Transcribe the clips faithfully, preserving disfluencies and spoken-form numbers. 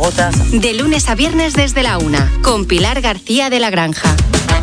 gotas. De lunes a viernes desde la una, con Pilar García de la Granja.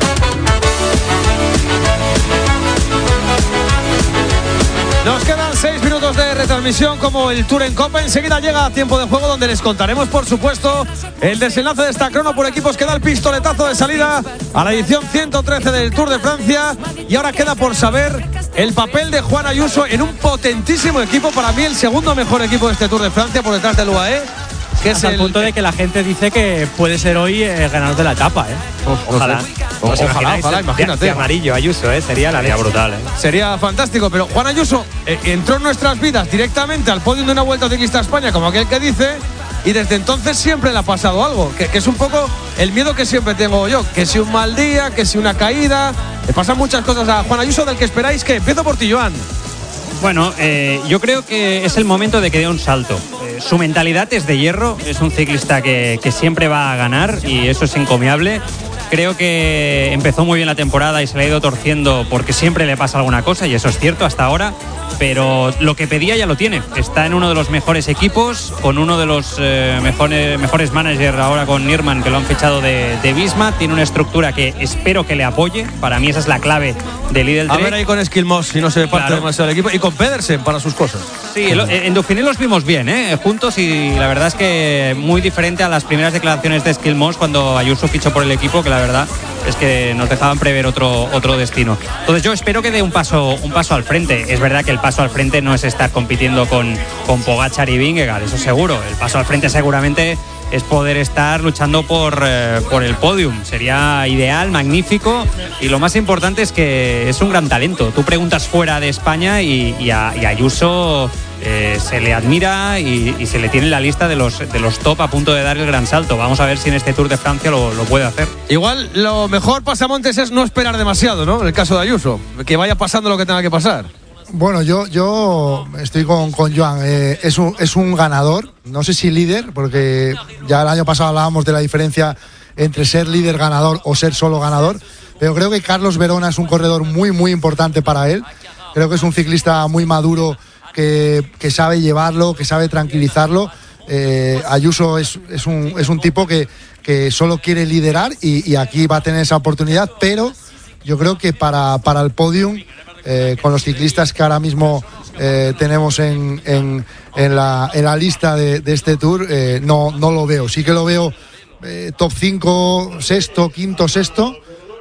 Nos quedan seis minutos de retransmisión como el Tour en Copa. Enseguida llega Tiempo de Juego, donde les contaremos, por supuesto, el desenlace de esta crono por equipos que da el pistoletazo de salida a la edición ciento trece del Tour de Francia. Y ahora queda por saber el papel de Juan Ayuso en un potentísimo equipo, para mí el segundo mejor equipo de este Tour de Francia, por detrás del U A E. Que Hasta es el el punto de que la gente dice que puede ser hoy el ganador de la etapa, ¿eh? Ojalá. O, ojalá, ojalá, imagínate. De amarillo, Ayuso, ¿eh? Sería la leche brutal, ¿eh? Sería fantástico, pero Juan Ayuso eh, entró en nuestras vidas directamente al podio de una Vuelta Ciclista a España, como aquel que dice, y desde entonces siempre le ha pasado algo, que, que es un poco el miedo que siempre tengo yo, que si un mal día, que si una caída, le pasan muchas cosas a Juan Ayuso, del que esperáis que empiezo por ti, Joan. Bueno, eh, yo creo que es el momento de que dé un salto. Eh, su mentalidad es de hierro, es un ciclista que, que siempre va a ganar y eso es encomiable. Creo que empezó muy bien la temporada y se le ha ido torciendo porque siempre le pasa alguna cosa, y eso es cierto hasta ahora, pero lo que pedía ya lo tiene. Está en uno de los mejores equipos, con uno de los eh, mejores, mejores managers ahora, con Nirman, que lo han fichado de, de Visma. Tiene una estructura que espero que le apoye. Para mí esa es la clave de Lidl Trek. A ver ahí con Skilmos, si no se parte claro. demasiado del equipo, y con Pedersen para sus cosas. Sí, en Dauphiné los vimos bien, ¿eh? juntos, y la verdad es que muy diferente a las primeras declaraciones de Skilmos cuando Ayuso fichó por el equipo, que la verdad es que nos dejaban prever otro, otro destino. Entonces yo espero que dé un paso, un paso al frente. Es verdad que el paso al frente no es estar compitiendo con, con Pogačar y Vingegaard, eso seguro. El paso al frente seguramente es poder estar luchando por, eh, por el podium. Sería ideal, magnífico, y lo más importante es que es un gran talento. Tú preguntas fuera de España y, y, a, y a Ayuso eh, se le admira y, y se le tiene en la lista de los, de los top a punto de dar el gran salto. Vamos a ver si en este Tour de Francia lo, lo puede hacer. Igual lo mejor, Pasamontes, es no esperar demasiado, ¿no? En el caso de Ayuso, que vaya pasando lo que tenga que pasar. Bueno, yo, yo estoy con, con Joan. Eh, es, un, es un ganador, no sé si líder, porque ya el año pasado hablábamos de la diferencia entre ser líder ganador o ser solo ganador, pero creo que Carlos Verona es un corredor muy, muy importante para él. Creo que es un ciclista muy maduro, que, que sabe llevarlo, que sabe tranquilizarlo. Eh, Ayuso es, es, un, es un tipo que, que solo quiere liderar, y, y aquí va a tener esa oportunidad, pero yo creo que para, para el podium, Eh, con los ciclistas que ahora mismo eh, tenemos en, en, en, la, en la lista de, de este Tour, eh, no, no lo veo. Sí que lo veo eh, top cinco, sexto, quinto, sexto,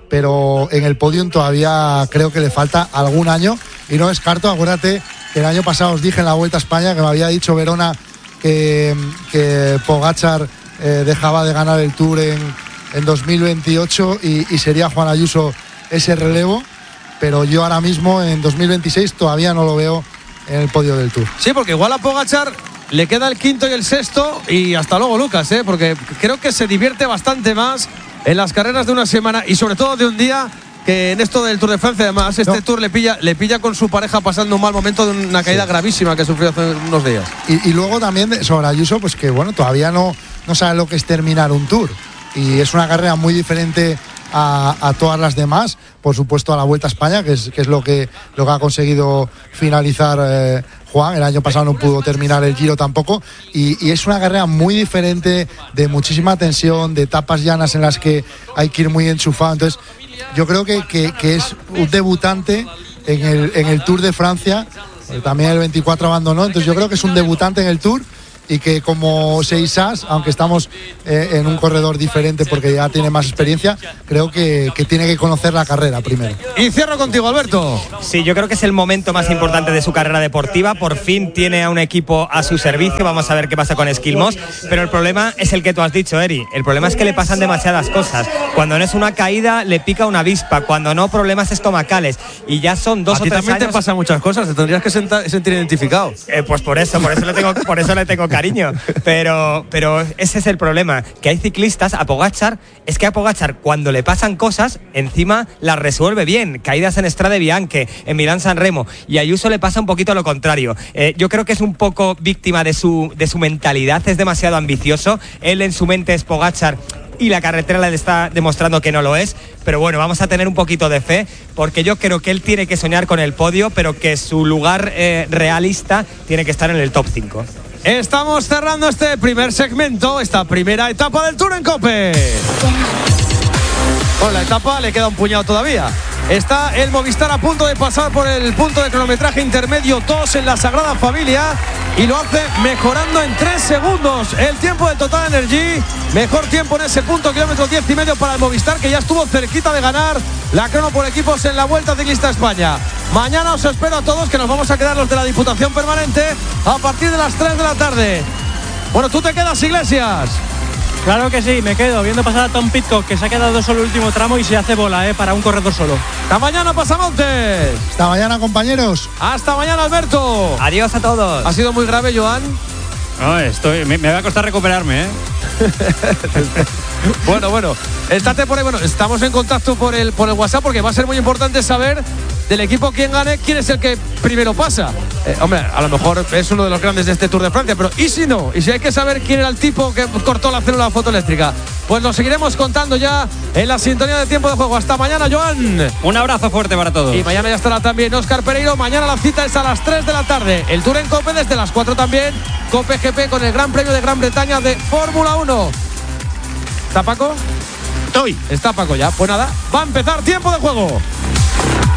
pero en el podium todavía creo que le falta algún año, y no descarto. Acuérdate que el año pasado os dije en la Vuelta a España que me había dicho Verona que, que Pogačar eh, dejaba de ganar el Tour en, en dos mil veintiocho, y, y sería Juan Ayuso ese relevo. Pero yo ahora mismo en dos mil veintiséis todavía no lo veo en el podio del Tour. Sí, porque igual a Pogačar le queda el quinto y el sexto, y hasta luego, Lucas, ¿eh? Porque creo que se divierte bastante más en las carreras de una semana, y sobre todo de un día, que en esto del Tour de Francia. Además, este no. Tour le pilla, le pilla con su pareja pasando un mal momento de una caída sí. gravísima que sufrió hace unos días. Y, y luego también sobre Ayuso, pues que bueno, todavía no, no sabe lo que es terminar un Tour, y es una carrera muy diferente A, a todas las demás, por supuesto a la Vuelta a España, que es, que es lo que lo que ha conseguido finalizar eh, Juan. El año pasado no pudo terminar el Giro tampoco, y, y es una carrera muy diferente, de muchísima tensión, de etapas llanas en las que hay que ir muy enchufado. Entonces yo creo que, que, que es un debutante en el, en el Tour de Francia. También el veinticuatro abandonó, entonces yo creo que es un debutante en el Tour, y que como Seisas, aunque estamos eh, en un corredor diferente porque ya tiene más experiencia, creo que, que tiene que conocer la carrera primero. Y cierro contigo, Alberto. Sí, yo creo que es el momento más importante de su carrera deportiva. Por fin tiene a un equipo a su servicio. Vamos a ver qué pasa con Skilmos, pero el problema es el que tú has dicho, Eri. El problema es que le pasan demasiadas cosas. Cuando no es una caída, le pica una avispa. Cuando no, problemas estomacales. Y ya son dos a o ti tres también años... te pasan muchas cosas, te tendrías que sentar, sentir identificado. Eh, pues por eso, por eso le tengo, por eso le tengo cariño, pero, pero ese es el problema, que hay ciclistas, a Pogačar, es que a Pogačar cuando le pasan cosas, encima las resuelve bien, caídas en Strade Bianche, en Milán-San Remo, y a Ayuso le pasa un poquito lo contrario. Eh, yo creo que es un poco víctima de su, de su mentalidad, es demasiado ambicioso, él en su mente es Pogačar, y la carretera le está demostrando que no lo es, pero bueno, vamos a tener un poquito de fe, porque yo creo que él tiene que soñar con el podio, pero que su lugar eh, realista tiene que estar en el top cinco. Estamos cerrando este primer segmento, esta primera etapa del Tour en Cope. Bueno, la etapa le queda un puñado todavía. Está el Movistar a punto de pasar por el punto de cronometraje intermedio dos en la Sagrada Familia y lo hace mejorando en tres segundos el tiempo del Total Energy. Mejor tiempo en ese punto, kilómetro diez y medio para el Movistar, que ya estuvo cerquita de ganar la crono por equipos en la Vuelta Ciclista España. Mañana os espero a todos, que nos vamos a quedar los de la Diputación Permanente a partir de las tres de la tarde. Bueno, tú te quedas, Iglesias. Claro que sí, me quedo viendo pasar a Tom Pidcock, que se ha quedado solo el último tramo y se hace bola, ¿eh? Para un corredor solo. Hasta mañana, Pasamontes. Hasta mañana, compañeros. Hasta mañana, Alberto. Adiós a todos. ¿Ha sido muy grave, Joan? No, estoy, me, me va a costar recuperarme, ¿eh? Bueno, bueno, estate por ahí. Bueno, estamos en contacto por el, por el WhatsApp, porque va a ser muy importante saber del equipo quien gane, quién es el que primero pasa. Eh, hombre, a lo mejor es uno de los grandes de este Tour de Francia, pero ¿y si no? ¿Y si hay que saber quién era el tipo que cortó la célula fotoeléctrica? Pues lo seguiremos contando ya en la sintonía de tiempo de juego. Hasta mañana, Joan. Un abrazo fuerte para todos. Y mañana ya estará también Óscar Pereiro. Mañana la cita es a las tres de la tarde. El Tour en Cope desde las cuatro también. Cope G P con el Gran Premio de Gran Bretaña de Fórmula uno. ¿Está Paco? Estoy. Está Paco ya. Pues nada, va a empezar tiempo de juego.